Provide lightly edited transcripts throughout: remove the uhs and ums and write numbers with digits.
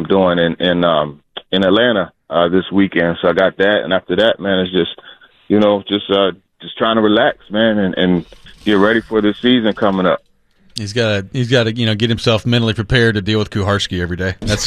doing in Atlanta this weekend. So I got that, and after that, man, it's just just trying to relax, man, and get ready for the season coming up. He's got to get himself mentally prepared to deal with Kuharski every day. That's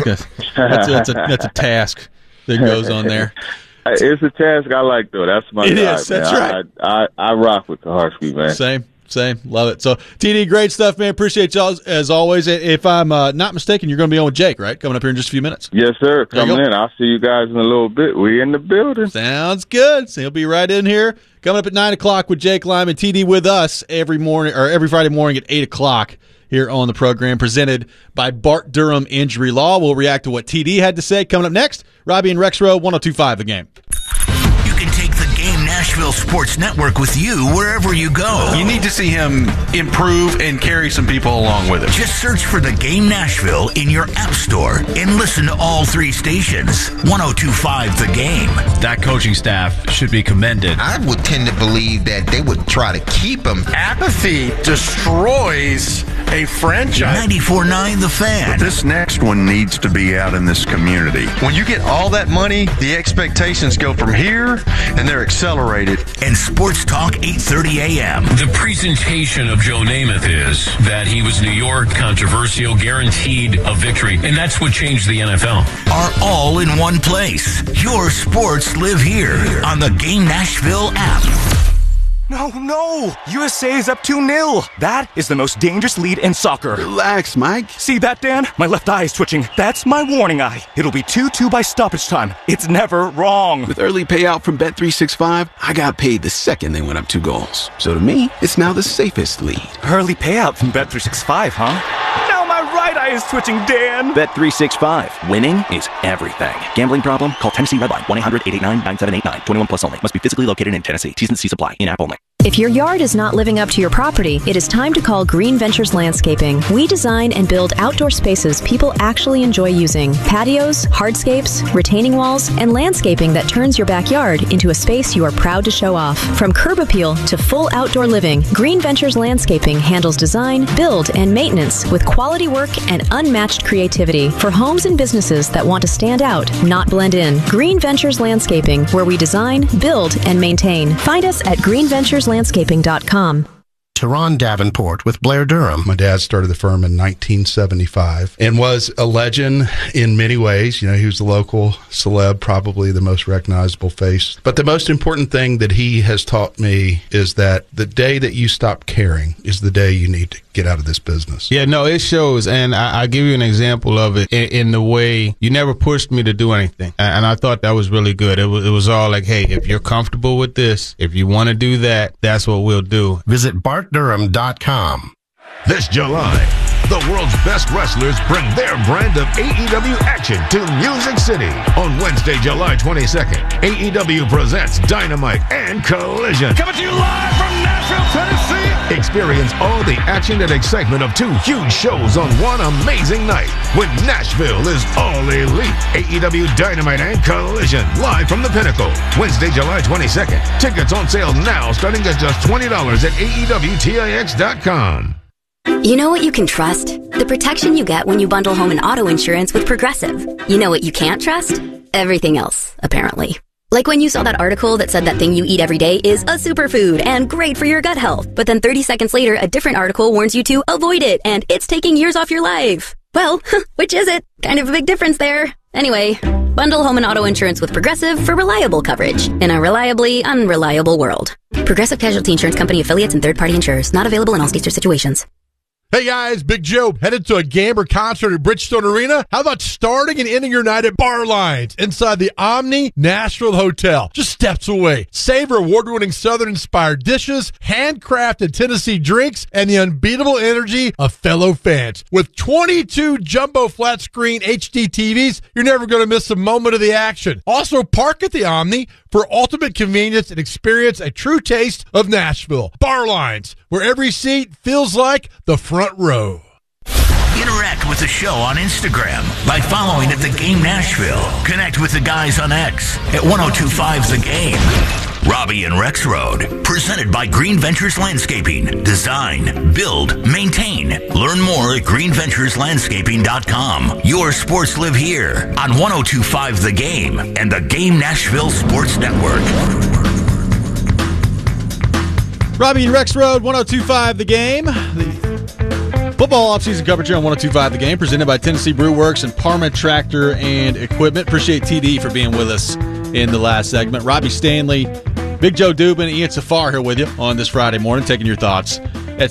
a task that goes on there. It's a task I like, though. That's my guy, is. That's man. right. I rock with Kuharski, man. Same. Love it. So, TD, great stuff, man. Appreciate y'all as always. If I'm not mistaken, you're going to be on with Jake, right? Coming up here in just a few minutes. Yes, sir. Coming in. I'll see you guys in a little bit. We in the building. Sounds good. So he'll be right in here. Coming up at 9 o'clock with Jake Lyman. TD with us every Friday morning at 8 o'clock here on the program, presented by Bart Durham Injury Law. We'll react to what TD had to say. Coming up next, Robbie and Rexrow, 102.5 The Game. You can take the Game Nashville Sports Network with you wherever you go. You need to see him improve and carry some people along with him. Just search for the Game Nashville in your app store and listen to all three stations. 102.5 The Game. That coaching staff should be commended. I would tend to believe that they would try to keep him. Apathy destroys a franchise. 94.9 The Fan. This next one needs to be out in this community. When you get all that money, the expectations go from here, and they're accelerated. And Sports Talk 8:30 a.m. The presentation of Joe Namath is that he was New York, controversial, guaranteed a victory, and that's what changed the NFL. Are all in one place. Your sports live here on the Game Nashville app. No! USA is up 2-0. That is the most dangerous lead in soccer. Relax, Mike. See that, Dan? My left eye is twitching. That's my warning eye. It'll be 2-2 by stoppage time. It's never wrong. With early payout from Bet365, I got paid the second they went up 2 goals. So to me, it's now the safest lead. Early payout from Bet365, huh? Now my right eye is twitching, Dan. Bet365. Winning is everything. Gambling problem? Call Tennessee Redline. 1-800-889-9789. 21 plus only. Must be physically located in Tennessee. T's and C's apply. In-app only. If your yard is not living up to your property, it is time to call Green Ventures Landscaping. We design and build outdoor spaces people actually enjoy using. Patios, hardscapes, retaining walls, and landscaping that turns your backyard into a space you are proud to show off. From curb appeal to full outdoor living, Green Ventures Landscaping handles design, build, and maintenance with quality work and unmatched creativity for homes and businesses that want to stand out, not blend in. Green Ventures Landscaping, where we design, build, and maintain. Find us at greenventureslandscaping.com. Teron Davenport with Blair Durham. My dad started the firm in 1975 and was a legend in many ways. You know, he was the local celeb, probably the most recognizable face. But the most important thing that he has taught me is that the day that you stop caring is the day you need to get out of this business. Yeah, no, it shows. And I'll give you an example of it in the way you never pushed me to do anything. And I thought that was really good. It was all like, hey, if you're comfortable with this, if you want to do that, that's what we'll do. Visit BartDurham.com. This July, the world's best wrestlers bring their brand of AEW action to Music City. On Wednesday, July 22nd, AEW presents Dynamite and Collision. Coming to you live from Nashville, Tennessee. Experience all the action and excitement of 2 huge shows on one amazing night when Nashville is all elite. AEW Dynamite and Collision, live from the Pinnacle. Wednesday, July 22nd. Tickets on sale now, starting at just $20 at AEWTIX.com. You know what you can trust? The protection you get when you bundle home and auto insurance with Progressive. You know what you can't trust? Everything else, apparently. Like when you saw that article that said that thing you eat every day is a superfood and great for your gut health. But then 30 seconds later, a different article warns you to avoid it and it's taking years off your life. Well, which is it? Kind of a big difference there. Anyway, bundle home and auto insurance with Progressive for reliable coverage in a reliably unreliable world. Progressive Casualty Insurance Company affiliates and third-party insurers. Not available in all states or situations. Hey guys, Big Joe, headed to a Gamber concert at Bridgestone Arena? How about starting and ending your night at Bar Lines inside the Omni Nashville Hotel, just steps away? Savor award-winning Southern-inspired dishes, handcrafted Tennessee drinks, and the unbeatable energy of fellow fans. With 22 jumbo flat-screen HD TVs, you're never going to miss a moment of the action. Also, park at the Omni for ultimate convenience and experience a true taste of Nashville. Bar Lines, where every seat feels like the front row. Interact with the show on Instagram by following at The Game Nashville. Connect with the guys on X at 1025 The Game. Robbie and Rex Road, presented by Green Ventures Landscaping. Design, build, maintain. Learn more at greenventureslandscaping.com. Your sports live here on 102.5 The Game and the Game Nashville Sports Network. Robbie and Rex Road, 102.5 The Game. The football offseason coverage here on 102.5 The Game, presented by Tennessee Brew Works and Parma Tractor and Equipment. Appreciate TD for being with us in the last segment. Robbie Stanley, Big Joe Dubin, Ian Safar here with you on this Friday morning, taking your thoughts at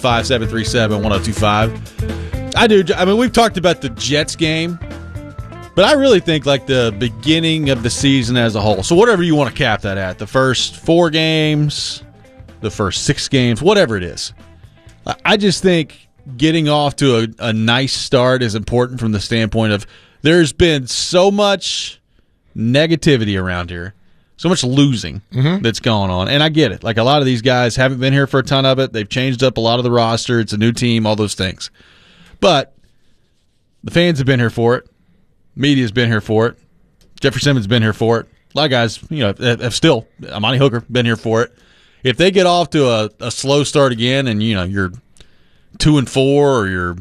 615-737-1025. We've talked about the Jets game, but I really think like the beginning of the season as a whole. So whatever you want to cap that at, the first 4 games, the first 6 games, whatever it is. I just think getting off to a nice start is important from the standpoint of there's been so much negativity around here, so much losing that's going on. And I get it. Like, a lot of these guys haven't been here for a ton of it. They've changed up a lot of the roster. It's a new team, all those things. But the fans have been here for it. Media's been here for it. Jeffrey Simmons has been here for it. A lot of guys, have still, Amani Hooker, been here for it. If they get off to a slow start again and, you're 2-4 or you're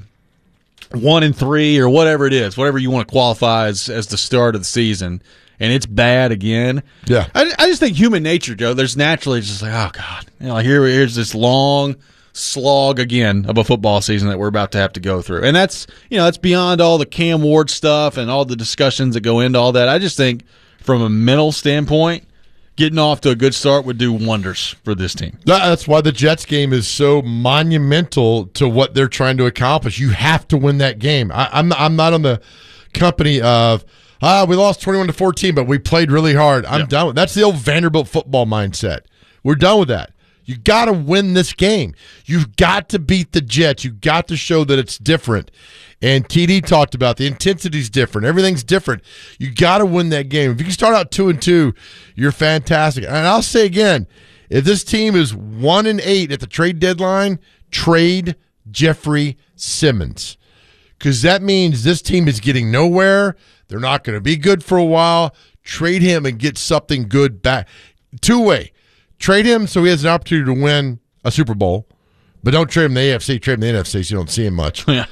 1-3 or whatever it is, whatever you want to qualify as the start of the season, and it's bad again. Yeah. I just think human nature, Joe, there's naturally just like, oh, God. Here's this long slog again of a football season that we're about to have to go through. And that's, that's beyond all the Cam Ward stuff and all the discussions that go into all that. I just think from a mental standpoint, getting off to a good start would do wonders for this team. That's why the Jets game is so monumental to what they're trying to accomplish. You have to win that game. I'm not on the company of, we lost 21-14, but we played really hard. I'm done with that's the old Vanderbilt football mindset. We're done with that. You got to win this game. You've got to beat the Jets. You've got to show that it's different. And TD talked about the intensity's different. Everything's different. You got to win that game. If you can start out 2-2, you're fantastic. And I'll say again, if this team is 1-8 at the trade deadline, trade Jeffrey Simmons, because that means this team is getting nowhere. They're not going to be good for a while. Trade him and get something good back. Two-way. Trade him so he has an opportunity to win a Super Bowl, but don't trade him in the AFC. Trade him in the NFC so you don't see him much. Yeah.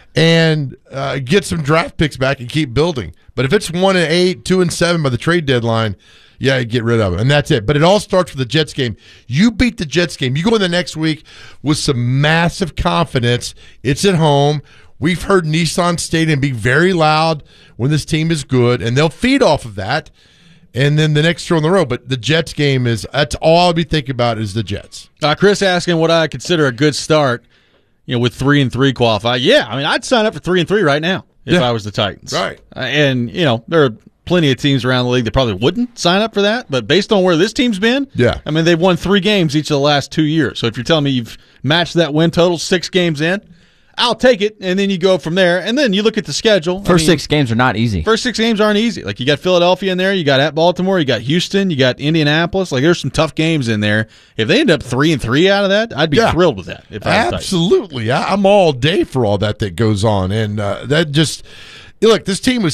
And get some draft picks back and keep building. But if it's 1-8, 2-7 by the trade deadline, you get rid of it. And that's it. But it all starts with the Jets game. You beat the Jets game. You go in the next week with some massive confidence. It's at home. We've heard Nissan Stadium be very loud when this team is good, and they'll feed off of that. And then the next year on the road. But the Jets game that's all I'll be thinking about is the Jets. Chris asking what I consider a good start, with 3-3 qualify. Yeah, I'd sign up for 3-3 right now if I was the Titans. Right. And, there are plenty of teams around the league that probably wouldn't sign up for that. But based on where this team's been, they've won 3 games each of the last 2 years. So if you're telling me you've matched that win total 6 games in, I'll take it, and then you go from there. And then you look at the schedule. First 6 games are not easy. First 6 games aren't easy. Like, you got Philadelphia in there, you got at Baltimore, you got Houston, you got Indianapolis. Like, there's some tough games in there. If they end up 3-3 out of that, I'd be thrilled with that. If absolutely. I'm all day for all that goes on. And that just – look, this team was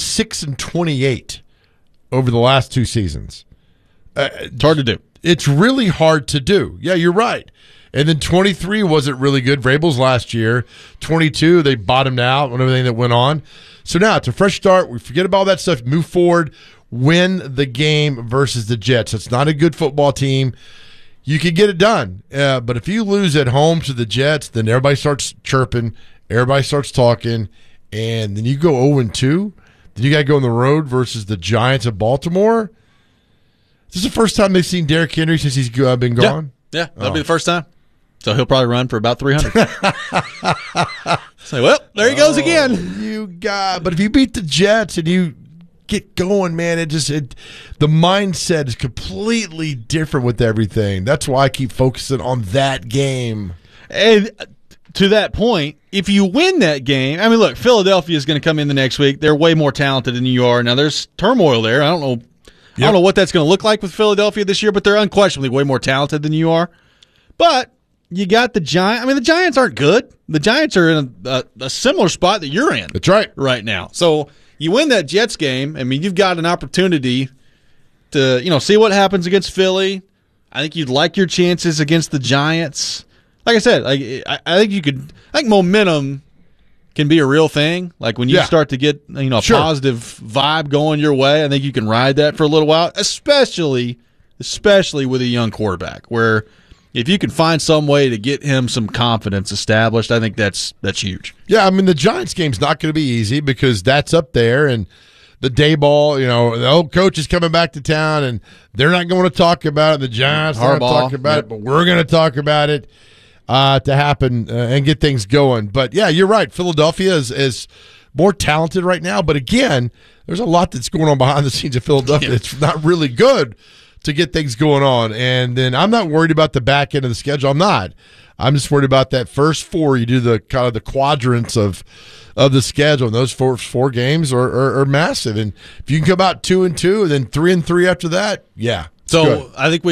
6-28 over the last 2 seasons. It's hard to do. It's really hard to do. Yeah, you're right. And then 23 wasn't really good. Vrabel's last year. 22, they bottomed out and everything that went on. So now it's a fresh start. We forget about all that stuff. Move forward. Win the game versus the Jets. It's not a good football team. You can get it done. But if you lose at home to the Jets, then everybody starts chirping. Everybody starts talking. And then you go 0-2. Then you got to go on the road versus the Giants of Baltimore. Is this the first time they've seen Derrick Henry since he's been gone? Yeah, that'll be the first time. So he'll probably run for about 300. So, there he goes again. But if you beat the Jets and you get going, man, the mindset is completely different with everything. That's why I keep focusing on that game. And to that point, if you win that game, look, Philadelphia is going to come in the next week. They're way more talented than you are. Now, there's turmoil there. I don't know what that's going to look like with Philadelphia this year, but they're unquestionably way more talented than you are. But you got the Giants. The Giants aren't good. The Giants are in a similar spot that you're in. That's right. Right now. So you win that Jets game. You've got an opportunity to, see what happens against Philly, I think you'd like your chances against the Giants. Like I said, I think momentum can be a real thing. Like when you start to get a positive vibe going your way, I think you can ride that for a little while, especially with a young quarterback, where if you can find some way to get him some confidence established, I think that's huge. Yeah, I mean, the Giants game's not going to be easy because that's up there, and the Daboll, the old coach is coming back to town, and they're not going to talk about it. The Giants are going to talk about it, but we're going to talk about it to happen and get things going. But, yeah, you're right. Philadelphia is more talented right now. But, again, there's a lot that's going on behind the scenes of Philadelphia. Yeah. It's not really good to get things going on. And then I'm not worried about the back end of the schedule. I'm not. I'm just worried about that first four. You do the kind of the quadrants of the schedule, and those four games are massive. And if you can come out 2-2 and then 3-3 after that, yeah. So good. I think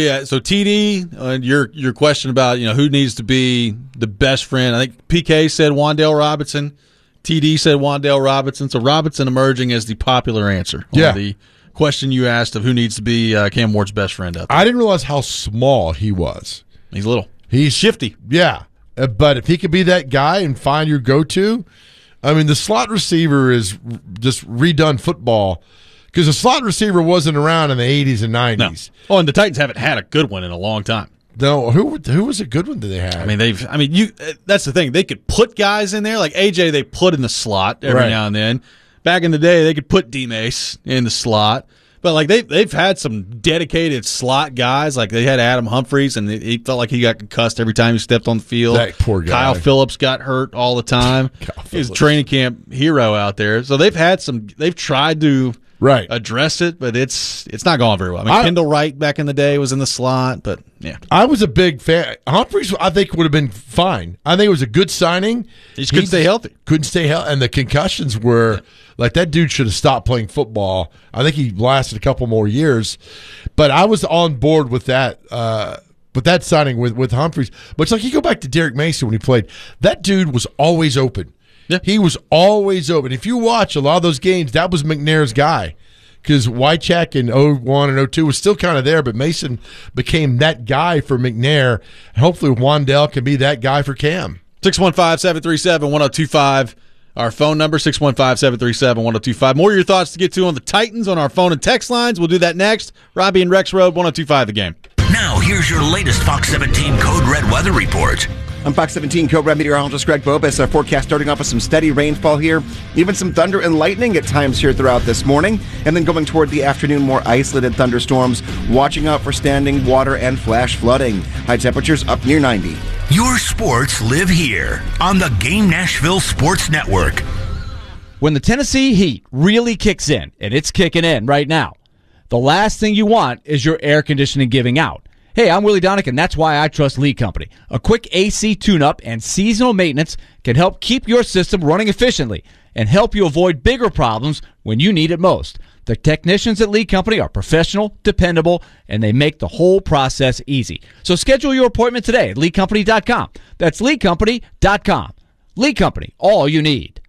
TD, your question about who needs to be the best friend. I think PK said Wan'Dale Robinson. TD said Wan'Dale Robinson. So Robinson emerging as the popular answer. Yeah. On the question you asked of who needs to be Cam Ward's best friend out there. I didn't realize how small he was. He's little. He's shifty. Yeah. But if he could be that guy and find your go-to, I mean, the slot receiver is just redone football because the slot receiver wasn't around in the 80s and 90s. No. Oh, and the Titans haven't had a good one in a long time. No, who was a good one that they had? I mean, that's the thing. They could put guys in there like AJ. They put in the slot every now and then. Back in the day, they could put D-Mace in the slot. But like they've had some dedicated slot guys. Like they had Adam Humphries, and he felt like he got concussed every time he stepped on the field. That poor guy. Kyle Phillips got hurt all the time. He's a training camp hero out there. So they've had some. They've tried to address it, but it's not going very well. I mean, Kendall Wright back in the day was in the slot, but yeah. I was a big fan. Humphries, I think, would have been fine. I think it was a good signing. He just couldn't stay healthy. And the concussions were like that dude should have stopped playing football. I think he lasted a couple more years, but I was on board with that. But that signing with Humphries, but it's like you go back to Derek Mason when he played. That dude was always open. Yeah. He was always open. If you watch a lot of those games, that was McNair's guy because Wycheck in 01 and 02 was still kind of there, but Mason became that guy for McNair. And hopefully Wan'Dale can be that guy for Cam. 615-737-1025. Our phone number, 615-737-1025. More of your thoughts to get to on the Titans on our phone and text lines. We'll do that next. Robbie and Rex Road, 1025 The Game. Now, here's your latest Fox 17 Code Red weather report. I'm Fox 17 Code Red meteorologist Greg Bobas. Our forecast starting off with some steady rainfall here, even some thunder and lightning at times here throughout this morning, and then going toward the afternoon, more isolated thunderstorms. Watching out for standing water and flash flooding. High temperatures up near 90. Your sports live here on the Game Nashville Sports Network. When the Tennessee heat really kicks in, and it's kicking in right now, the last thing you want is your air conditioning giving out. Hey, I'm Willie Donick, and that's why I trust Lee Company. A quick AC tune-up and seasonal maintenance can help keep your system running efficiently and help you avoid bigger problems when you need it most. The technicians at Lee Company are professional, dependable, and they make the whole process easy. So schedule your appointment today at LeeCompany.com. That's LeeCompany.com. Lee Company, all you need.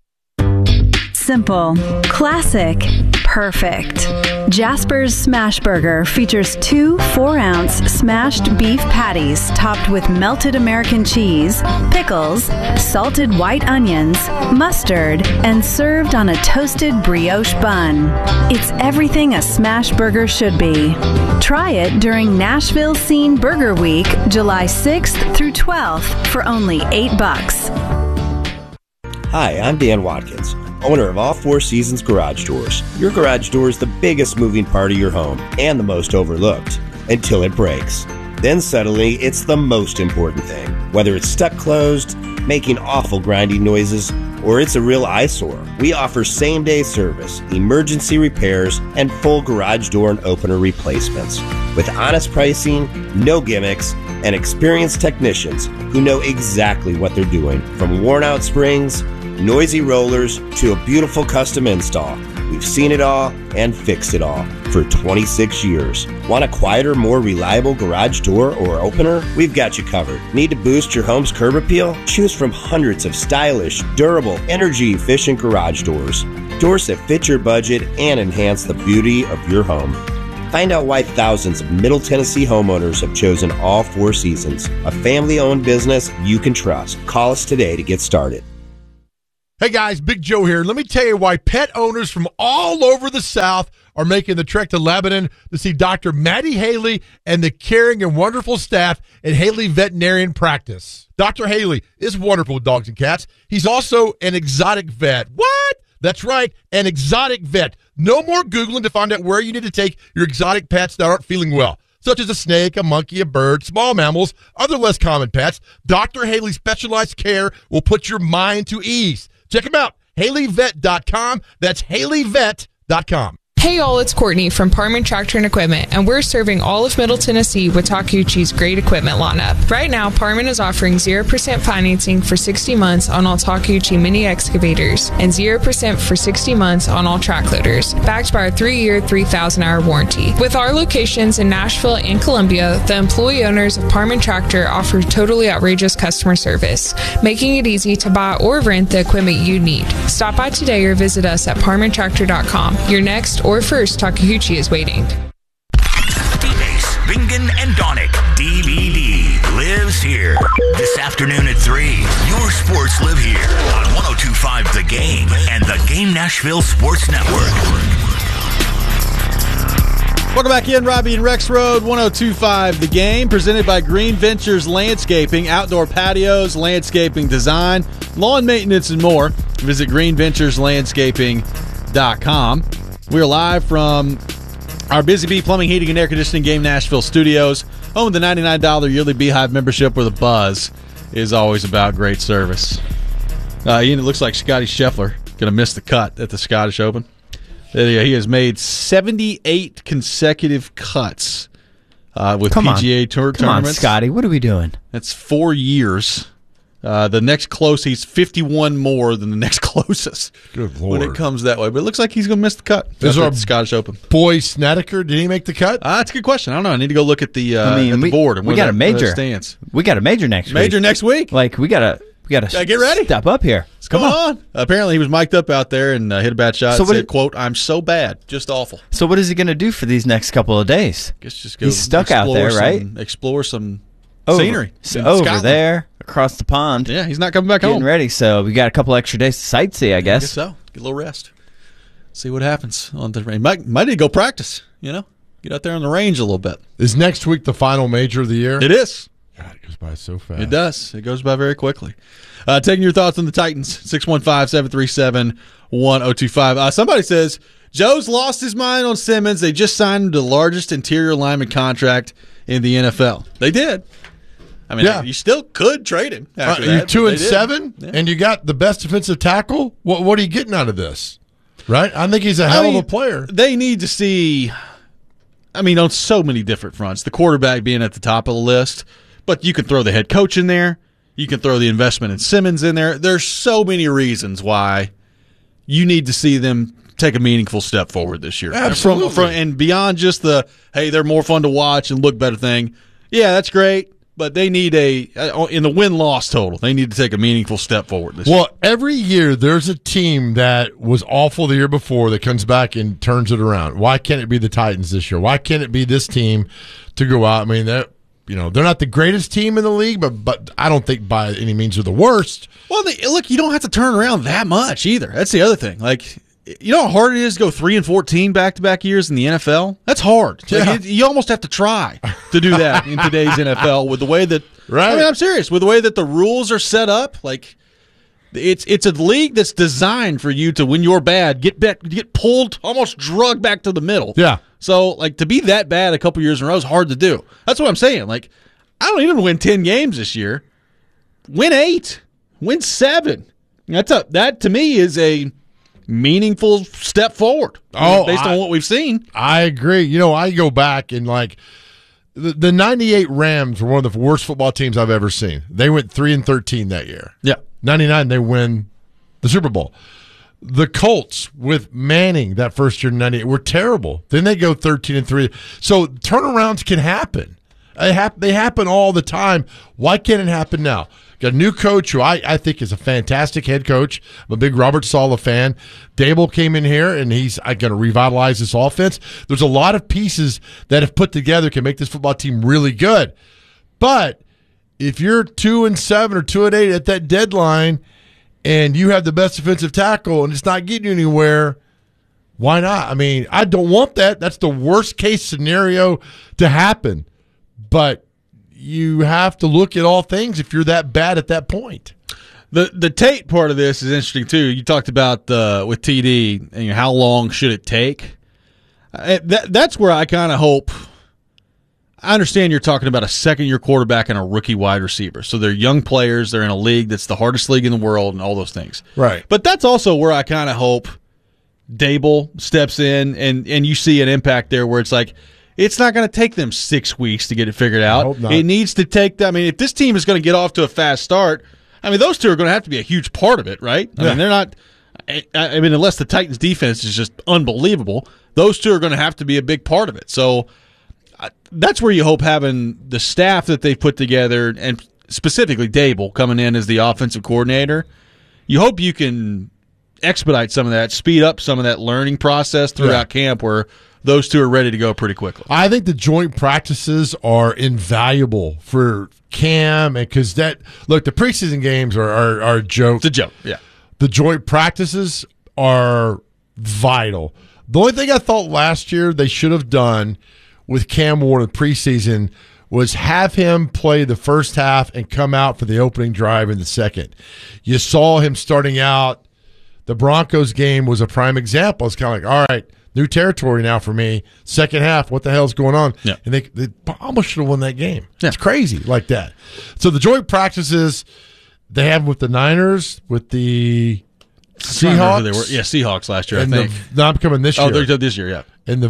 Simple, classic, perfect. Jasper's Smash Burger features 2 4-ounce smashed beef patties topped with melted American cheese, pickles, salted white onions, mustard, and served on a toasted brioche bun. It's everything a smash burger should be. Try it during Nashville Scene Burger Week, July 6th through 12th for only $8. Hi, I'm Dan Watkins, owner of All Four Seasons Garage Doors. Your garage door is the biggest moving part of your home and the most overlooked until it breaks. Then suddenly it's the most important thing. Whether it's stuck closed, making awful grinding noises, or it's a real eyesore, we offer same-day service, emergency repairs, and full garage door and opener replacements. With honest pricing, no gimmicks, and experienced technicians who know exactly what they're doing. From worn-out springs, noisy rollers, to a beautiful custom install. We've seen it all and fixed it all for 26 years. Want a quieter, more reliable garage door or opener? We've got you covered. Need to boost your home's curb appeal? Choose from hundreds of stylish, durable, energy-efficient garage doors. Doors that fit your budget and enhance the beauty of your home. Find out why thousands of Middle Tennessee homeowners have chosen All Four Seasons, a family-owned business you can trust. Call us today to get started. Hey guys, Big Joe here. Let me tell you why pet owners from all over the South are making the trek to Lebanon to see Dr. Maddie Haley and the caring and wonderful staff at Haley Veterinarian Practice. Dr. Haley is wonderful with dogs and cats. He's also an exotic vet. What? That's right, an exotic vet. No more Googling to find out where you need to take your exotic pets that aren't feeling well, such as a snake, a monkey, a bird, small mammals, other less common pets. Dr. Haley's specialized care will put your mind to ease. Check him out, HaleyVet.com. That's HaleyVet.com. Hey y'all, it's Courtney from Parman Tractor and Equipment, and we're serving all of Middle Tennessee with Takeuchi's great equipment lineup. Right now, Parman is offering 0% financing for 60 months on all Takeuchi mini excavators and 0% for 60 months on all track loaders, backed by our 3-year, 3,000-hour warranty. With our locations in Nashville and Columbia, the employee owners of Parman Tractor offer totally outrageous customer service, making it easy to buy or rent the equipment you need. Stop by today or visit us at parmantractor.com. Your next or first Takeuchi is waiting. Ace, Bingen, and Donick DVD lives here. This afternoon at 3, your sports live here on 102.5 The Game and the Game Nashville Sports Network. Welcome back in, Robbie and Rex Road, 102.5 The Game, presented by Green Ventures Landscaping, outdoor patios, landscaping design, lawn maintenance, and more. Visit greenventureslandscaping.com. We're live from our Busy Bee Plumbing, Heating, and Air Conditioning Game Nashville studios. Home of the $99 yearly Beehive membership, where the buzz is always about great service. Ian, it looks like Scotty Scheffler going to miss the cut at the Scottish Open. He has made 78 consecutive cuts with PGA Tour tournaments. Come on, Scotty. What are we doing? That's 4 years. The next close, he's 51 more than the next closest. Good Lord. When it comes that way. But it looks like he's going to miss the cut. Is our the Scottish Open. Boy Snedeker, did he make the cut? That's a good question. I don't know. I need to go look at the, board. And we got a major. We got a major next week. Major next week? Like, we got to get ready. Step up here. Come on. Apparently, he was mic'd up out there and hit a bad shot and said, quote, "I'm so bad, just awful." So what is he going to do for these next couple of days? I guess just go He's stuck out there, right? Explore some scenery. Over Scotland. there, across the pond. Yeah, he's not coming back Getting home. ready, so we got a couple extra days to sightsee, I guess. I guess so. Get a little rest. See what happens on the range. Might need to go practice, Get out there on the range a little bit. Is next week the final major of the year? It is. God, it goes by so fast. It does. It goes by very quickly. Taking your thoughts on the Titans, 615-737-1025. Somebody says, Joe's lost his mind on Simmons. They just signed the largest interior lineman contract in the NFL. They did. I mean, you still could trade him after that. You're 2-7, and you got the best defensive tackle? What are you getting out of this? Right? I think he's a hell of a player. They need to see, on so many different fronts. The quarterback being at the top of the list, but you can throw the head coach in there. You can throw the investment in Simmons in there. There's so many reasons why you need to see them take a meaningful step forward this year. Absolutely. And beyond just the, hey, they're more fun to watch and look better thing. Yeah, that's great. But they need in the win-loss total, they need to take a meaningful step forward this year. Well, every year there's a team that was awful the year before that comes back and turns it around. Why can't it be the Titans this year? Why can't it be this team to go out? They're not the greatest team in the league, but I don't think by any means they're the worst. Well, look, you don't have to turn around that much either. That's the other thing. Like, you know how hard it is to go 3-14 back-to-back years in the NFL? That's hard. Yeah. Like, you almost have to try to do that in today's NFL with the way that right. I'm serious. With the way that the rules are set up, like it's a league that's designed for you to, when you're bad, get pulled, almost drugged back to the middle. Yeah. So, like, to be that bad a couple years in a row is hard to do. That's what I'm saying. Like, I don't even win 10 games this year. Win 8. Win 7. That to me is a meaningful step forward based on what we've seen. I agree. I go back and the 98 Rams were one of the worst football teams I've ever seen. They went 3-13 that year. Yeah. 99 they win the Super Bowl. The Colts with Manning that first year in 98 were terrible. Then they go 13-3. So turnarounds can happen. They happen all the time. Why can't it happen now? Got a new coach who I think is a fantastic head coach. I'm a big Robert Saleh fan. Dable came in here, and he's going to revitalize this offense. There's a lot of pieces that, if put together, can make this football team really good. But if you're 2-7 or 2-8 at that deadline, and you have the best defensive tackle, and it's not getting you anywhere, why not? I mean, I don't want that. That's the worst case scenario to happen. But you have to look at all things if you're that bad at that point. The Tate part of this is interesting too. You talked about with TD and how long should it take. That's where I kind of hope. I understand you're talking about a second-year quarterback and a rookie wide receiver. So they're young players. They're in a league that's the hardest league in the world and all those things. Right. But that's also where I kind of hope Dable steps in and you see an impact there where it's like, it's not going to take them 6 weeks to get it figured out. I hope not. It needs to take them. I mean, if this team is going to get off to a fast start, I mean, those two are going to have to be a huge part of it, right? I mean, they're not. I mean, unless the Titans' defense is just unbelievable, those two are going to have to be a big part of it. So that's where you hope having the staff that they've put together, and specifically Dable coming in as the offensive coordinator, you hope you can expedite some of that, speed up some of that learning process throughout camp where those two are ready to go pretty quickly. I think the joint practices are invaluable for Cam, and because the preseason games are a joke. It's a joke, yeah. The joint practices are vital. The only thing I thought last year they should have done with Cam Ward in preseason was have him play the first half and come out for the opening drive in the second. You saw him starting out. The Broncos game was a prime example. It's kind of like, all right, new territory now for me. Second half, what the hell's going on? Yeah. And they almost should have won that game. Yeah. It's crazy like that. So the joint practices they have with the Niners, with the Seahawks. They were. Yeah, Seahawks last year, I and think. Not coming this year. Oh, they're this year, yeah. And the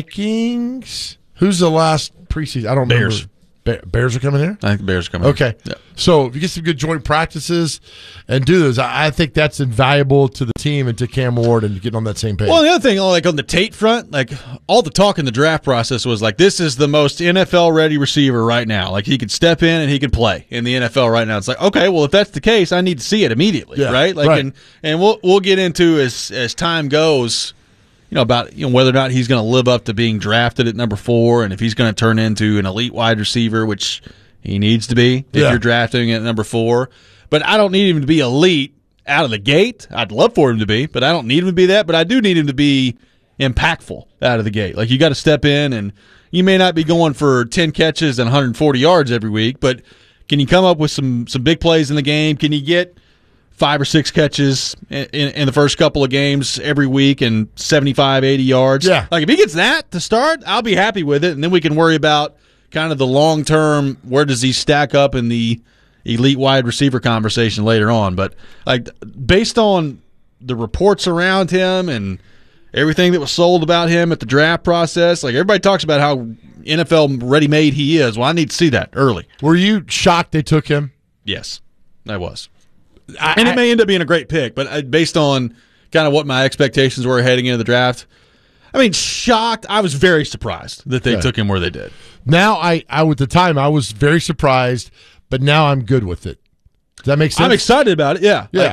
Vikings. Who's the last preseason? I don't Bears. remember. Bears are coming here? I think the Bears are coming Okay. here. Yeah. So if you get some good joint practices and do those, I think that's invaluable to the team and to Cam Ward and to get on that same page. Well, the other thing, like on the Tate front, like all the talk in the draft process was like, this is the most NFL-ready receiver right now. Like he could step in and he could play in the NFL right now. It's like, okay, well, if that's the case, I need to see it immediately, right? Like, right. And we'll get into as time goes, about whether or not he's going to live up to being drafted at number 4, and if he's going to turn into an elite wide receiver, which he needs to be if you're drafting at number 4. But I don't need him to be elite out of the gate. I'd love for him to be, but I don't need him to be that. But I do need him to be impactful out of the gate. Like you got to step in, and you may not be going for 10 catches and 140 yards every week, but can you come up with some big plays in the game? Can you get 5 or 6 catches in the first couple of games every week and 75, 80 yards? Yeah. Like if he gets that to start, I'll be happy with it, and then we can worry about kind of the long-term, where does he stack up in the elite wide receiver conversation later on. But like based on the reports around him and everything that was sold about him at the draft process, like everybody talks about how NFL ready-made he is. Well, I need to see that early. Were you shocked they took him? Yes, I was. And it may end up being a great pick, but based on kind of what my expectations were heading into the draft, I mean, shocked. I was very surprised that they took him where they did. Now, I at the time, I was very surprised, but now I'm good with it. Does that make sense? I'm excited about it, yeah. Yeah.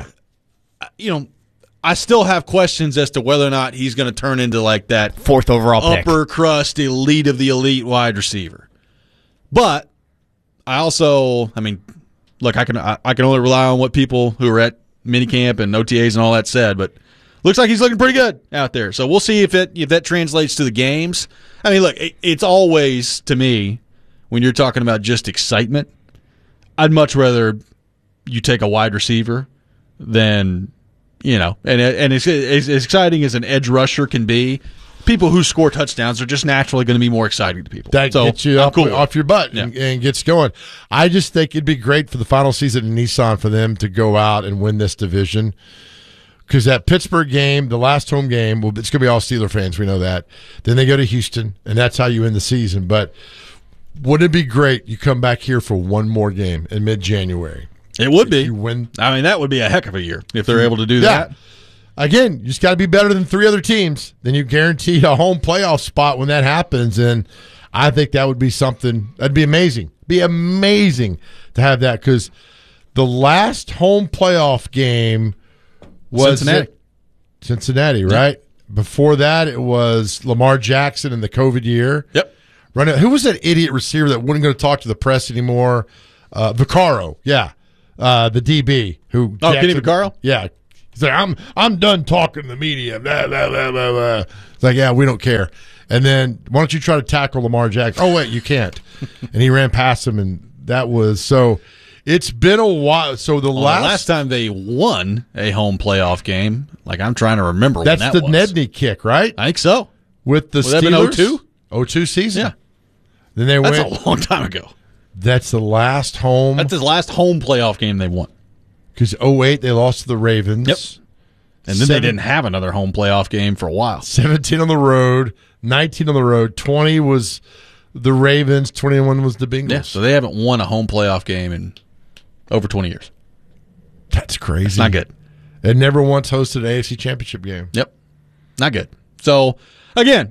Like, I still have questions as to whether or not he's going to turn into like that 4th overall upper crust elite of the elite wide receiver. But I also, look, I can only rely on what people who are at minicamp and OTAs and all that said, but looks like he's looking pretty good out there. So we'll see if that translates to the games. I mean, look, it's always, to me, when you're talking about just excitement, I'd much rather you take a wide receiver than, and it's as exciting as an edge rusher can be. People who score touchdowns are just naturally going to be more exciting to people. That gets you off your butt Yeah. and gets going. I just think it'd be great for the final season in Nissan for them to go out and win this division. Because that Pittsburgh game, the last home game, well, it's going to be all Steeler fans. We know that. Then they go to Houston, and that's how you end the season. But wouldn't it be great you come back here for one more game in mid-January? It would be. You win. That would be a heck of a year if they're able to do that. Again, you just got to be better than 3 other teams. Then you guarantee a home playoff spot when that happens. And I think that would be something. That'd be amazing. Be amazing to have that because The last home playoff game was Cincinnati, right? Before that, it was Lamar Jackson in the COVID year. Yep. Who was that idiot receiver that wasn't going to talk to the press anymore? Vaccaro, yeah. The DB who. Oh, Kenny Vaccaro? Yeah. He's like, I'm done talking to the media. Blah, blah, blah, blah, blah. It's like, yeah, we don't care. And then why don't you try to tackle Lamar Jackson? Oh, wait, you can't. And he ran past him, and that was so. It's been a while. So the last time they won a home playoff game, like I'm trying to remember that's when that was. That's the Nedney kick, right? I think so. With the Steelers? 02 season? Yeah. Then they That's went. a long time ago. That's the last home. That's the last home playoff game they won. Because 08, they lost to the Ravens. Yep. And then they didn't have another home playoff game for a while. 17 on the road, 19 on the road, 20 was the Ravens, 21 was the Bengals. Yeah, so they haven't won a home playoff game in over 20 years. That's crazy. It's not good. And never once hosted an AFC Championship game. Yep. Not good. So, again,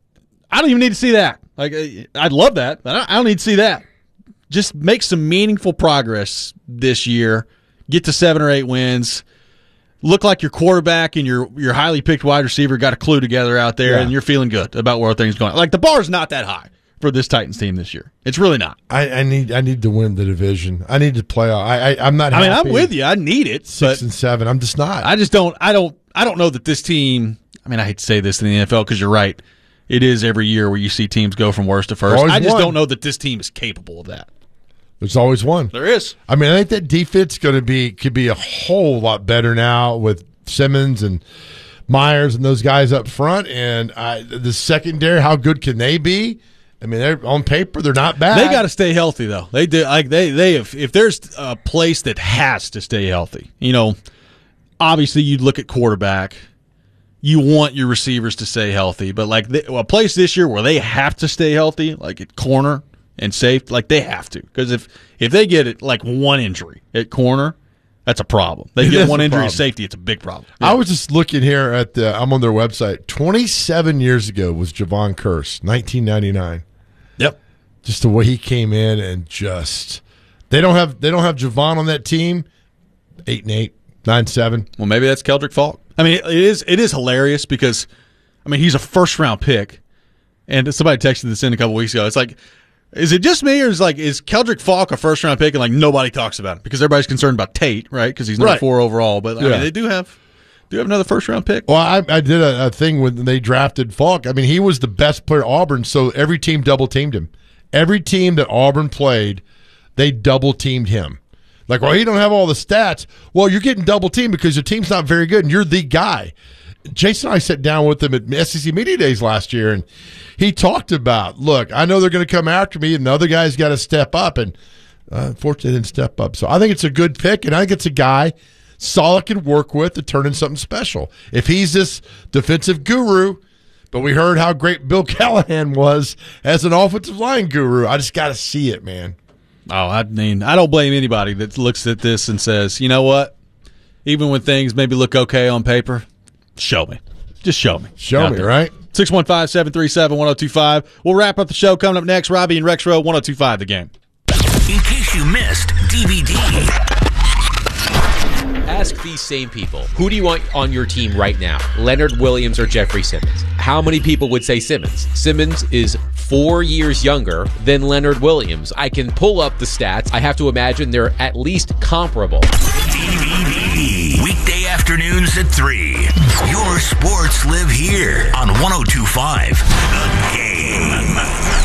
I don't even need to see that. Like, I'd love that, but I don't need to see that. Just make some meaningful progress this year. Get to 7 or 8 wins. Look like your quarterback and your highly picked wide receiver got a clue together out there, and you're feeling good about where things are going. Like, the bar's not that high for this Titans team this year. It's really not. I need to win the division. I need to play. I'm not. Happy. I'm with you. I need it. 6 and 7. I'm just not. I just don't. I don't know that this team. I mean, I hate to say this in the NFL because you're right. It is every year where you see teams go from worst to first. I just don't know that this team is capable of that. There's always one. There is. I mean, I think that defense could be a whole lot better now with Simmons and Myers and those guys up front. And the secondary, how good can they be? I mean, they're on paper, they're not bad. They got to stay healthy though. They do. Like if there's a place that has to stay healthy, obviously you'd look at quarterback. You want your receivers to stay healthy, but like a place this year where they have to stay healthy, like at corner and safe, like they have to, because if they get it like one injury at corner, that's a problem. They get one injury at safety, it's a big problem. Yeah. I was just looking here I'm on their website. 27 years ago was Javon Curse, 1999. Yep, just the way he came in and just they don't have Javon on that team. 8-8, 9-7. Well, maybe that's Keldrick Falk. I mean, it is hilarious because, I mean, he's a first-round pick, and somebody texted this in a couple weeks ago. It's like, is it just me, or is Keldrick Falk a first-round pick, and like nobody talks about him because everybody's concerned about Tate, right? Because he's number 4 overall, but I mean, they do have another first-round pick. Well, I did a thing when they drafted Falk. I mean, he was the best player at Auburn, so every team double-teamed him. Every team that Auburn played, they double-teamed him. Like, well, he don't have all the stats. Well, you're getting double-teamed because your team's not very good, and you're the guy. Jason and I sat down with him at SEC Media Days last year, and he talked about, look, I know they're going to come after me, and the other guy's got to step up, and unfortunately they didn't step up. So I think it's a good pick, and I think it's a guy Saleh can work with to turn into something special. If he's this defensive guru, but we heard how great Bill Callahan was as an offensive line guru. I just got to see it, man. Oh, I mean, I don't blame anybody that looks at this and says, you know what? Even when things maybe look okay on paper, show me. Just show me. Show me, right? 615-737-1025. We'll wrap up the show. Coming up next, Robbie and Rex Rowe, 1025 The Game. In case you missed DVD. Ask these same people, who do you want on your team right now? Leonard Williams or Jeffrey Simmons? How many people would say Simmons? Simmons is 4 years younger than Leonard Williams. I can pull up the stats. I have to imagine they're at least comparable. DVD. Weekday afternoons at 3. Your sports live here on 1025 The Game.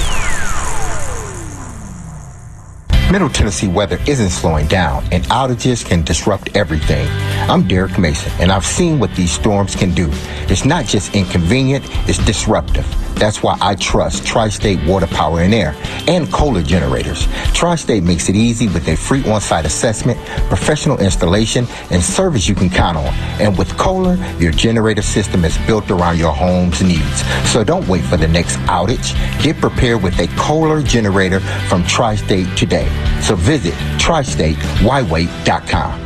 Middle Tennessee weather isn't slowing down, and outages can disrupt everything. I'm Derek Mason, and I've seen what these storms can do. It's not just inconvenient, it's disruptive. That's why I trust Tri-State Water, Power, and Air and Kohler generators. Tri-State makes it easy with a free on-site assessment, professional installation, and service you can count on. And with Kohler, your generator system is built around your home's needs. So don't wait for the next outage. Get prepared with a Kohler generator from Tri-State today. So visit tristatewhywait.com.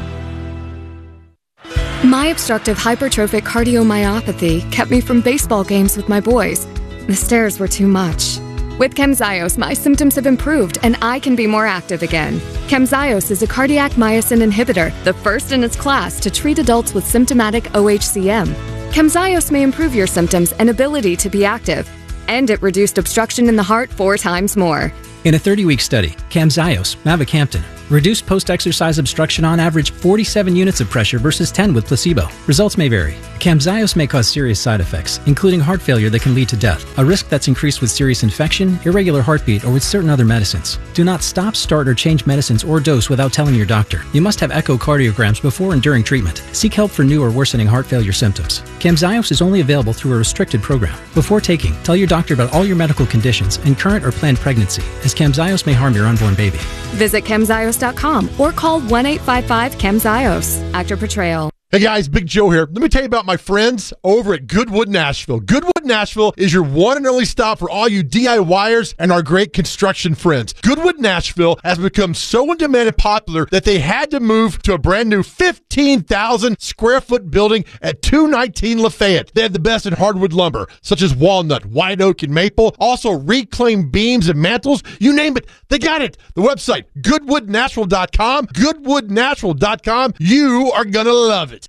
My obstructive hypertrophic cardiomyopathy kept me from baseball games with my boys. The stairs were too much. With Camzyos, my symptoms have improved and I can be more active again. Camzyos is a cardiac myosin inhibitor, the first in its class to treat adults with symptomatic OHCM. Camzyos may improve your symptoms and ability to be active, and it reduced obstruction in the heart 4 times more. In a 30-week study, Camzyos, mavacamten, reduced post-exercise obstruction on average 47 units of pressure versus 10 with placebo. Results may vary. Camzyos may cause serious side effects, including heart failure that can lead to death, a risk that's increased with serious infection, irregular heartbeat, or with certain other medicines. Do not stop, start, or change medicines or dose without telling your doctor. You must have echocardiograms before and during treatment. Seek help for new or worsening heart failure symptoms. Camzyos is only available through a restricted program. Before taking, tell your doctor about all your medical conditions and current or planned pregnancy, as Camzyos may harm your unborn baby. Visit Camzyos.com or call 1-855-CAMZYOS. Actor Portrayal. Hey guys, Big Joe here. Let me tell you about my friends over at Goodwood Nashville. Goodwood Nashville is your one and only stop for all you DIYers and our great construction friends. Goodwood Nashville has become so in demand and popular that they had to move to a brand new 15,000 square foot building at 219 Lafayette. They have the best in hardwood lumber, such as walnut, white oak, and maple. Also reclaimed beams and mantles. You name it, they got it. The website, goodwoodnashville.com. Goodwoodnashville.com. You are going to love it.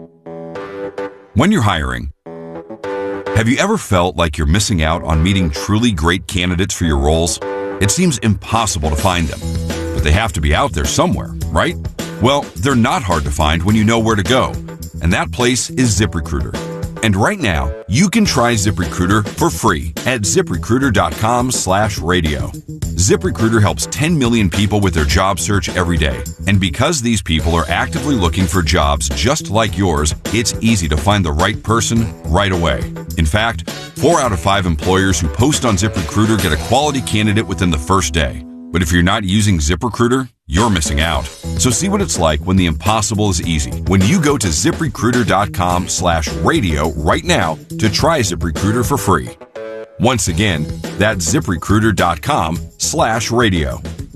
When you're hiring, have you ever felt like you're missing out on meeting truly great candidates for your roles? It seems impossible to find them, but they have to be out there somewhere, right? Well, they're not hard to find when you know where to go, and that place is ZipRecruiter. And right now, you can try ZipRecruiter for free at ZipRecruiter.com/radio. ZipRecruiter helps 10 million people with their job search every day. And because these people are actively looking for jobs just like yours, it's easy to find the right person right away. In fact, 4 out of 5 employers who post on ZipRecruiter get a quality candidate within the first day. But if you're not using ZipRecruiter, you're missing out. So see what it's like when the impossible is easy. When you go to ZipRecruiter.com/radio right now to try ZipRecruiter for free. Once again, that's ZipRecruiter.com/radio.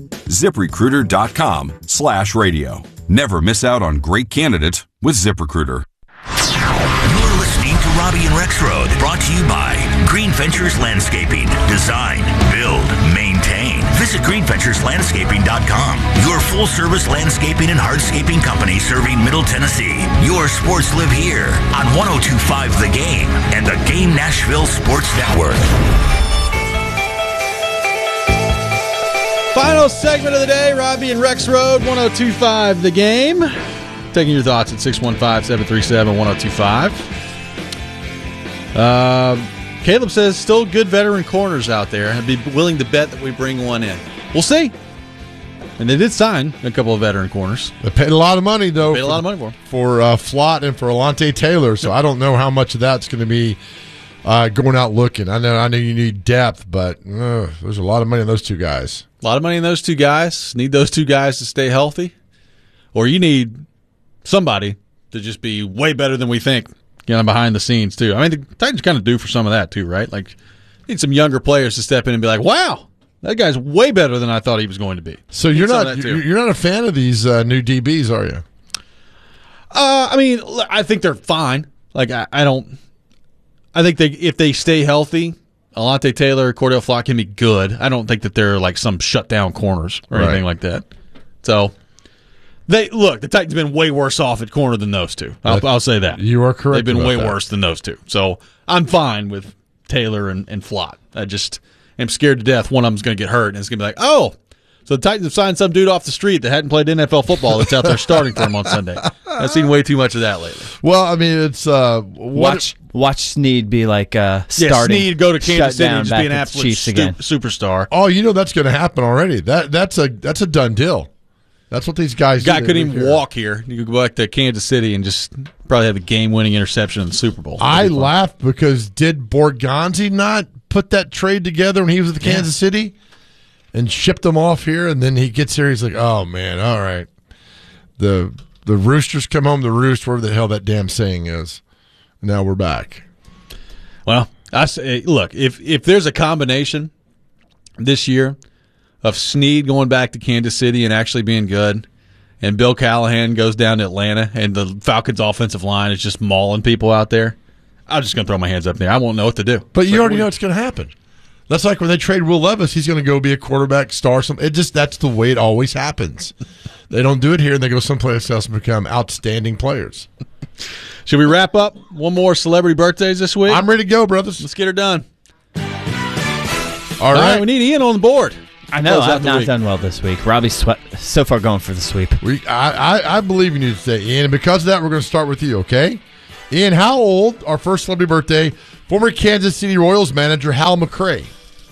ZipRecruiter.com/radio. Never miss out on great candidates with ZipRecruiter. You're listening to Robbie and Rexroad, brought to you by Green Ventures Landscaping. Design, build, maintain. Visit greenventureslandscaping.com. Your full-service landscaping and hardscaping company serving Middle Tennessee. Your sports live here on 102.5 The Game and the Game Nashville Sports Network. Final segment of the day, Robbie and Rexroad, 102.5 The Game. Taking your thoughts at 615-737-1025. Caleb says still good veteran corners out there. I'd be willing to bet that we bring one in. We'll see. And they did sign a couple of veteran corners. They paid a lot of money, though. Paid a lot of money for them. For Flott and for Alante Taylor, so I don't know how much of that's going to be going out looking. I know you need depth, but there's a lot of money in those two guys. A lot of money in those two guys. Need those two guys to stay healthy. Or you need somebody to just be way better than we think, behind the scenes, too. I mean, the Titans kind of do for some of that, too, right? Like, need some younger players to step in and be like, wow, that guy's way better than I thought he was going to be. So you're not a fan of these new DBs, are you? I mean, I think they're fine. Like, I think if they stay healthy, Alante Taylor, Cordell Flott can be good. I don't think that they're like some shutdown corners or anything like that. So, the Titans have been way worse off at corner than those two. I'll say that. You are correct. They've been way worse than those two. So, I'm fine with Taylor and Flott. I just am scared to death one of them's going to get hurt, and it's going to be like, oh, so the Titans have signed some dude off the street that hadn't played NFL football that's out there starting for him on Sunday. I've seen way too much of that lately. Well, I mean, it's watch Snead be like starting. Yeah, Snead go to Kansas City and just be an absolute superstar. Oh, that's going to happen already. That's a done deal. That's what these guys do. Guy couldn't even walk here. You could go back to Kansas City and just probably have a game-winning interception in the Super Bowl. I laughed because did Borgonzi not put that trade together when he was with Kansas City and shipped them off here? And then he gets here, he's like, oh, man, all right. The roosters come home to roost, wherever the hell that damn saying is. Now we're back. Well, I say, look, if there's a combination this year of Snead going back to Kansas City and actually being good, and Bill Callahan goes down to Atlanta, and the Falcons' offensive line is just mauling people out there, I'm just going to throw my hands up there. I won't know what to do. But you already know it's going to happen. That's like when they trade Will Levis, he's going to go be a quarterback star. That's the way it always happens. They don't do it here, and they go someplace else and become outstanding players. Should we wrap up? One more celebrity birthdays this week? I'm ready to go, brothers. Let's get her done. All right. We need Ian on the board. I know I've not done well this week. Robbie's so far going for the sweep. I believe in you today, Ian, and because of that, we're going to start with you, okay? Ian, how old, our first celebrity birthday, former Kansas City Royals manager Hal McRae?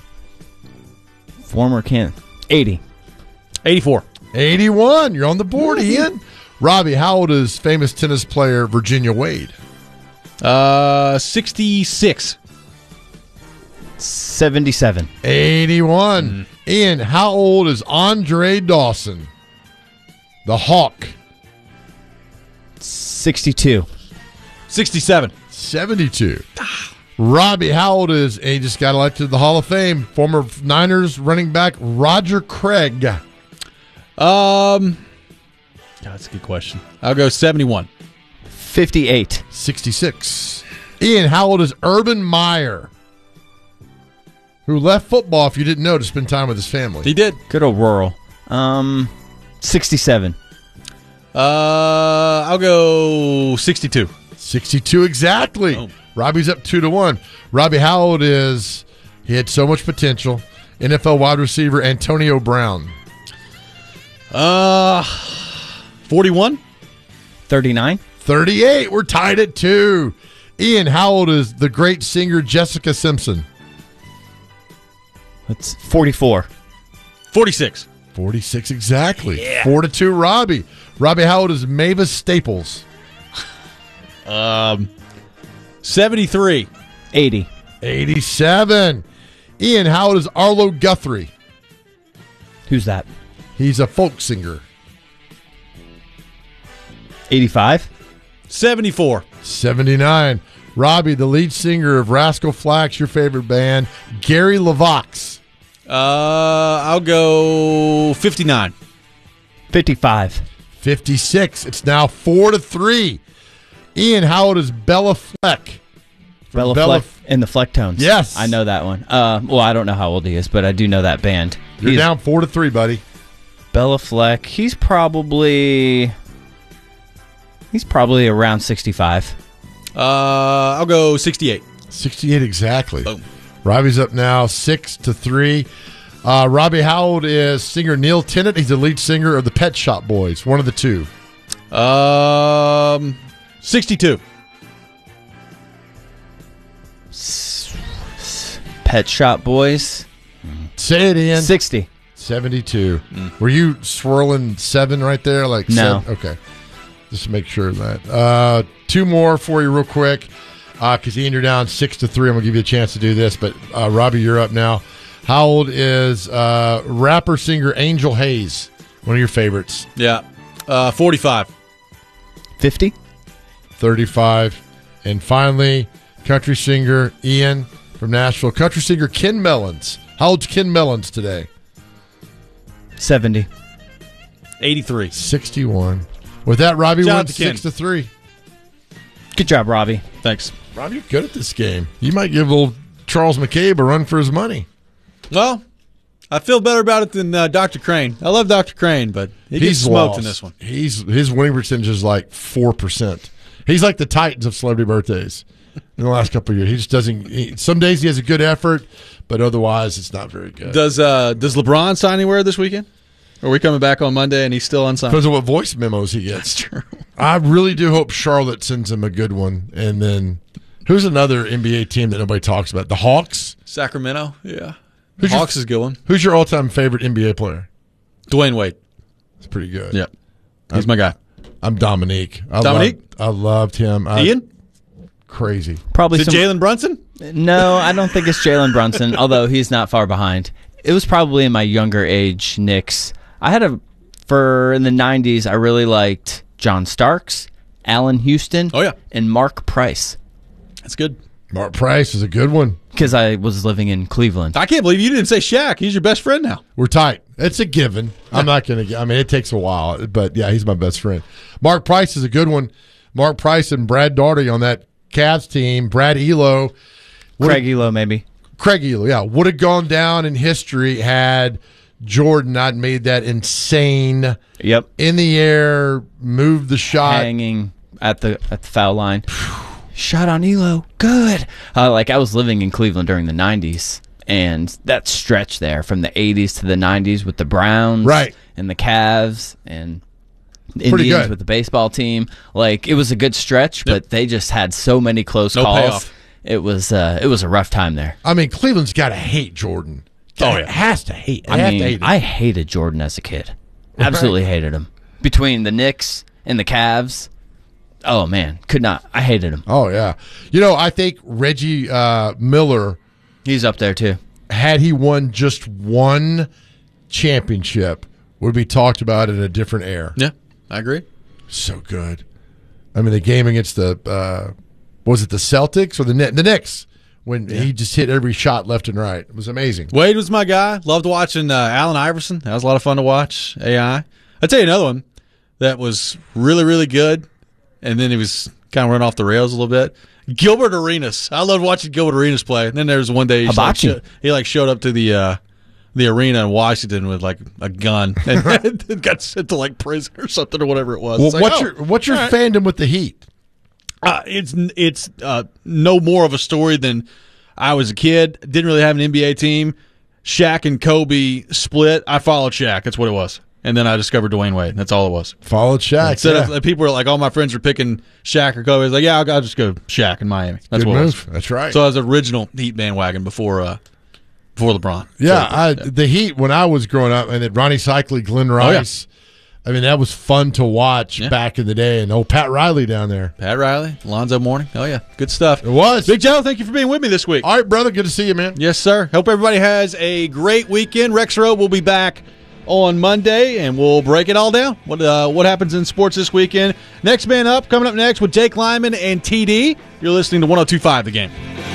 Former 80. 84. 81. You're on the board, Ian. Robbie, how old is famous tennis player Virginia Wade? 66. 77. 81. Ian, how old is Andre Dawson? The Hawk. 62. 67. 72. Robbie, how old is, and he just got elected to the Hall of Fame, former Niners running back Roger Craig? That's a good question. I'll go 71. 58. 66. Ian, how old is Urban Meyer? Who left football, if you didn't know, to spend time with his family. He did. Good old rural. 67. I'll go 62. 62 exactly. Oh. Robbie's up 2-1. Robbie, how old is, he had so much potential, NFL wide receiver Antonio Brown? 41. 39. 38. We're tied at 2. Ian, how old is the great singer Jessica Simpson? That's 44. 46. 46 exactly. Yeah. 4-2, Robbie. Robbie, how old is Mavis Staples? 73. 80. 87. Ian, how old is Arlo Guthrie? Who's that? He's a folk singer. 85. 74. 79. Robbie, the lead singer of Rascal Flatts, your favorite band, Gary LaVox. I'll go 59. 55. 56. It's now 4-3. Ian, how old is Bella Fleck? Bella Fleck in the Flecktones. Yes. I know that one. Well, I don't know how old he is, but I do know that band. You're down 4-3, buddy. Bella Fleck. He's probably around 65. I'll go 68. 68 exactly. Boom. Robbie's up now 6-3. Robbie, how old is singer Neil Tennant? He's the lead singer of the Pet Shop Boys. One of the two. 62. Pet Shop Boys. Say it, Ian. 60. 72. Were you swirling 7 right there? Like no. 7? Okay. Just to make sure of that. 2 more for you real quick. Because Ian, you're down 6-3. I'm going to give you a chance to do this. But Robbie, you're up now. How old is rapper singer Angel Hayes? One of your favorites. Yeah. 45. 50. 35. And finally, country singer Ian from Nashville. Country singer Ken Mellons. How old's Ken Mellons today? 70. 83. 61. With that, Robbie wins 6-3. Good job, Robbie. Thanks. Robbie, you're good at this game. You might give old Charles McCabe a run for his money. Well, I feel better about it than Dr. Crane. I love Dr. Crane, but he gets smoked in this one. His winning percentage is like 4%. He's like the Titans of celebrity birthdays in the last couple of years. He just doesn't. Some days he has a good effort, but otherwise it's not very good. Does LeBron sign anywhere this weekend? Or are we coming back on Monday and he's still unsigned? Because of what voice memos he gets. That's true. I really do hope Charlotte sends him a good one. And then, who's another NBA team that nobody talks about? The Hawks? Sacramento, yeah. Hawks is a good one. Who's your all-time favorite NBA player? Dwayne Wade. That's pretty good. Yeah. He's my guy. I'm Dominique. Dominique? I loved him. Ian? Crazy. Probably Is it Jalen Brunson? No, I don't think it's Jalen Brunson, although he's not far behind. It was probably in my younger age Knicks. In the 90s, I really liked John Starks, Allen Houston, and Mark Price. That's good. Mark Price is a good one. Because I was living in Cleveland. I can't believe you didn't say Shaq. He's your best friend now. We're tight. It's a given. I'm not going to – I mean, it takes a while, but, yeah, he's my best friend. Mark Price is a good one. Mark Price and Brad Daugherty on that Cavs team. Brad Elo. Craig Elo, maybe. Craig Elo, would have gone down in history had Jordan not made that insane in the air, moved the shot. Hanging at the foul line. Shot on Elo. Good. I was living in Cleveland during the 90s, and that stretch there from the 80s to the 90s with the Browns and the Cavs and the Indians with the baseball team. It was a good stretch, but they just had so many close calls. Payoff. It was a rough time there. I mean, Cleveland's got to hate Jordan. Has to hate. I hated Jordan as a kid. Absolutely hated him. Between the Knicks and the Cavs, oh man, could not. I hated him. Oh yeah. I think Reggie Miller, he's up there too. Had he won just one championship, would be talked about in a different era. Yeah, I agree. So good. I mean, the game against the was it the Celtics or the Knicks? When he just hit every shot left and right. It was amazing. Wade was my guy. Loved watching Allen Iverson. That was a lot of fun to watch. AI. I'll tell you another one that was really, really good, and then he was kind of run off the rails a little bit. Gilbert Arenas. I loved watching Gilbert Arenas play. And then there was one day he showed up to the arena in Washington with a gun and got sent to prison or something or whatever it was. Well, what's your fandom with the Heat? It's no more of a story than I was a kid. Didn't really have an NBA team. Shaq and Kobe split. I followed Shaq. That's what it was. And then I discovered Dwayne Wade. That's all it was. Followed Shaq. Instead of people were like, all my friends are picking Shaq or Kobe. I was like, I'll just go Shaq in Miami. That's Good what move. it was. That's right. So I was original Heat bandwagon before LeBron. Yeah, the Heat when I was growing up, and then Ronnie Cycli, Glenn Rice. I mean, that was fun to watch back in the day. And Pat Riley down there. Pat Riley, Alonzo Mourning. Oh, yeah. Good stuff. It was. Big Joe, thank you for being with me this week. All right, brother. Good to see you, man. Yes, sir. Hope everybody has a great weekend. Rex Rowe will be back on Monday, and we'll break it all down. What happens in sports this weekend. Next man up, coming up next with Jake Lyman and TD. You're listening to 102.5 The Game.